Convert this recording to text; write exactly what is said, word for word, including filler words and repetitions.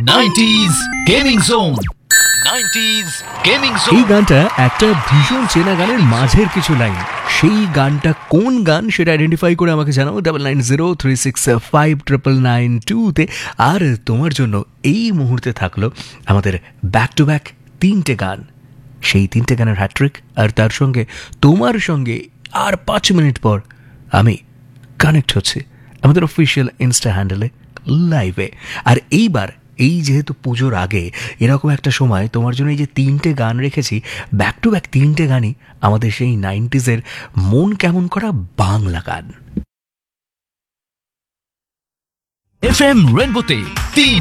Nineties gaming zone nineties gaming zone এই গানটা একটা ভীষণ চেনা গানের মাঝের কিছু লাইন। সেই গানটা কোন গান সেটা আইডেন্টিফাই করে আমাকে জানাও double nine zero three six five triple nine টুতে। আর তোমার জন্য এই মুহূর্তে থাকলো আমাদের ব্যাক টু ব্যাক তিনটে গান, সেই তিনটে গানের হ্যাট্রিক। আর তার সঙ্গে তোমার সঙ্গে আর পাঁচ মিনিট পর আমি কানেক্ট হচ্ছে আমাদের অফিসিয়াল ইনস্টা হ্যান্ডেলে লাইভে। আর এইবার এই যেহেতু পুজোর আগে এরকম একটা সময় তোমার জন্য এই যে তিনটে গান রেখেছি, ব্যাক টু ব্যাক তিনটে গানই আমাদের সেই নাইনটিজের মন কেমন করা বাংলা গান। এফ এম রেনবোতে তিন